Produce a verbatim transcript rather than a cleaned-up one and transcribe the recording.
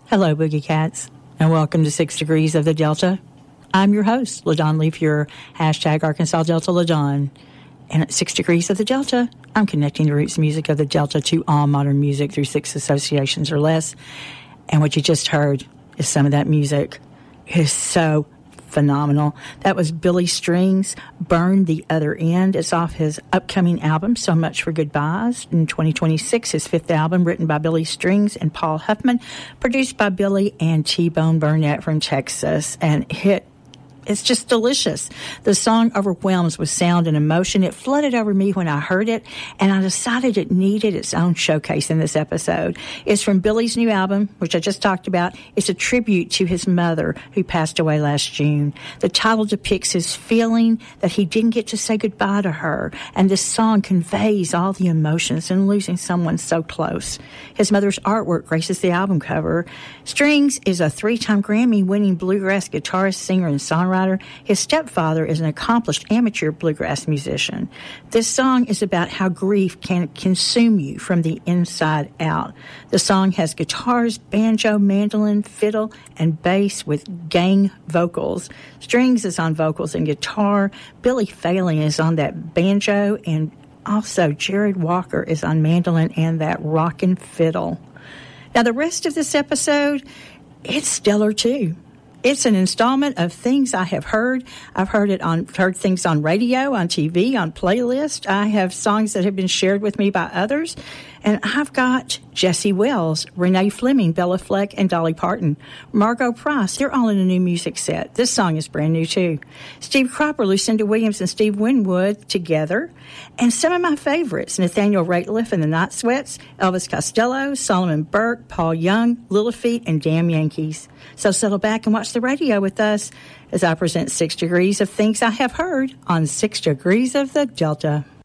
Hello, Boogie Cats, and welcome to Six Degrees of the Delta. I'm your host, LaDon Leafier, hashtag Arkansas Delta LaDon. And at Six Degrees of the Delta, I'm connecting the roots music of the Delta to all modern music through six associations or less. And what you just heard is some of that music. It is so phenomenal. That was Billy Strings' Burn the Other End. It's off his upcoming album, So Much for Goodbyes, in twenty twenty-six, his fifth album, written by Billy Strings and Paul Huffman, produced by Billy and T-Bone Burnett from Texas, and hit. It's just delicious. The song overwhelms with sound and emotion. It flooded over me when I heard it, and I decided it needed its own showcase in this episode. It's from Billy's new album, which I just talked about. It's a tribute to his mother, who passed away last June. The title depicts his feeling that he didn't get to say goodbye to her, and this song conveys all the emotions in losing someone so close. His mother's artwork graces the album cover. Strings is a three-time Grammy-winning bluegrass guitarist, singer, and songwriter. His stepfather is an accomplished amateur bluegrass musician. This song is about how grief can consume you from the inside out. The song has guitars, banjo, mandolin, fiddle, and bass with gang vocals. Strings is on vocals and guitar. Billy Phelan is on that banjo, and also Jared Walker is on mandolin and that rockin' fiddle. Now, the rest of this episode, it's stellar too. It's an installment of things I have heard. I've heard it on heard things on radio, on T V, on playlist. I have songs that have been shared with me by others. And I've got Jesse Wells, Renee Fleming, Bella Fleck, and Dolly Parton. Margot Price, they're all in a new music set. This song is brand new, too. Steve Cropper, Lucinda Williams, and Steve Winwood together. And some of my favorites, Nathaniel Rateliff and the Night Sweats, Elvis Costello, Solomon Burke, Paul Young, Little Feat, and Damn Yankees. So settle back and watch the radio with us as I present Six Degrees of Things I Have Heard on Six Degrees of the Delta.